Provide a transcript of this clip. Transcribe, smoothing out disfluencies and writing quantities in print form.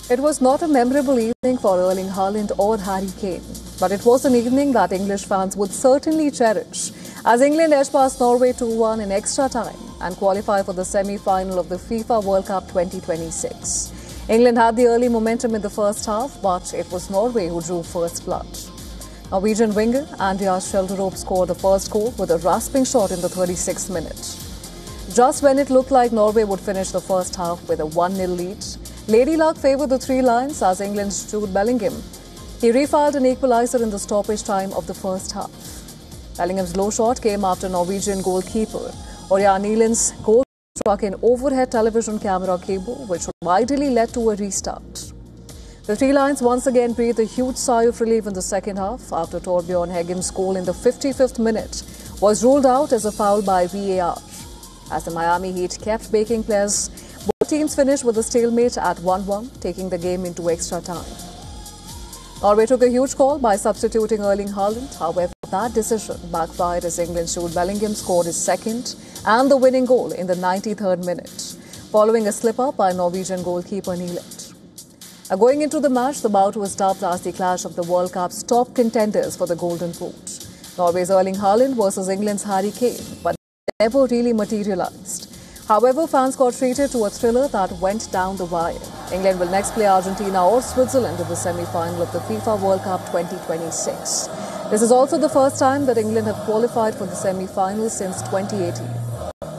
It was not a memorable evening for Erling Haaland or Harry Kane, but it was an evening that English fans would certainly cherish as England edged past Norway 2-1 in extra time and qualify for the semi-final of the FIFA World Cup 2026. England had the early momentum in the first half, but it was Norway who drew first blood. Norwegian winger Andreas Schjelderup scored the first goal with a rasping shot in the 36th minute. Just when it looked like Norway would finish the first half with a 1-0 lead, Lady Luck favoured the Three Lions as England's Jude Bellingham. He refired an equaliser in the stoppage time of the first half. Bellingham's low shot came after Norwegian goalkeeper Ørjan Nyland's goal struck an overhead television camera cable, which ideally led to a restart. The Three Lions once again breathed a huge sigh of relief in the second half after Torbjørn Heggem's goal in the 55th minute was ruled out as a foul by VAR. As the Miami Heat kept baking players, both teams finished with a stalemate at 1-1, taking the game into extra time. Norway took a huge call by substituting Erling Haaland. However, that decision backfired as England's Jude Bellingham scored his second and the winning goal in the 93rd minute, following a slip-up by Norwegian goalkeeper Nyland. Going into the match, the bout was dubbed as the clash of the World Cup's top contenders for the Golden Boot. Norway's Erling Haaland versus England's Harry Kane, but never really materialised. However, fans got treated to a thriller that went down the wire. England will next play Argentina or Switzerland in the semi-final of the FIFA World Cup 2026. This is also the first time that England have qualified for the semi-final since 2018.